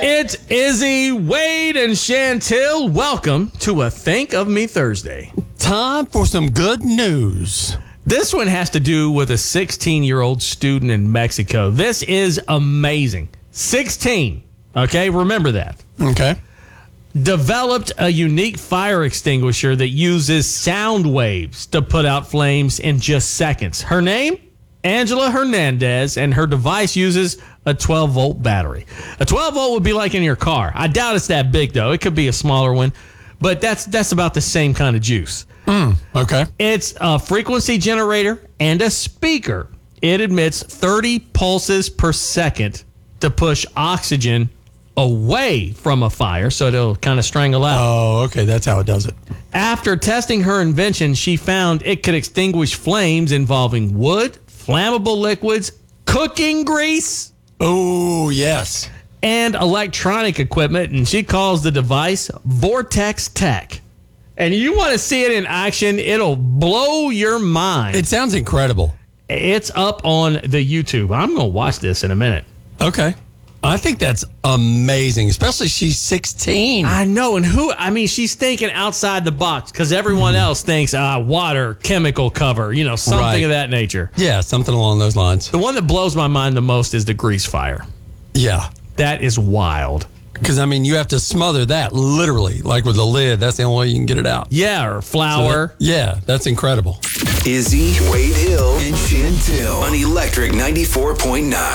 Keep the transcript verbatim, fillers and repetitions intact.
It's Izzy, Wade, and Chantil. Welcome to a Think of Me Thursday. Time for some good news. This one has to do with a sixteen-year-old student in Mexico. This is amazing. sixteen, okay? Remember that. Okay. Developed a unique fire extinguisher that uses sound waves to put out flames in just seconds. Her name? Angela Hernandez, and her device uses a twelve-volt battery. A twelve-volt would be like in your car. I doubt it's that big, though. It could be a smaller one, but that's that's about the same kind of juice. Mm, okay. It's a frequency generator and a speaker. It emits thirty pulses per second to push oxygen away from a fire, so it'll kind of strangle out. Oh, okay. That's how it does it. After testing her invention, she found it could extinguish flames involving wood, flammable liquids, cooking grease, Oh, yes. and electronic equipment, and she calls the device Vortex Tech. And you want to see it in action, it'll blow your mind. It sounds incredible. It's up on the YouTube. I'm going to watch this in a minute. Okay. I think that's amazing, especially she's sixteen. I know, and who, I mean, she's thinking outside the box because everyone else thinks uh, water, chemical cover, you know, something Right. of that nature. Yeah, something along those lines. The one that blows my mind the most is the grease fire. Yeah. That is wild. Because, I mean, you have to smother that literally, like with a lid. That's the only way you can get it out. Yeah, or So flour. that- yeah, that's incredible. Izzy, Wade Hill, and Chantil on Electric ninety-four point nine.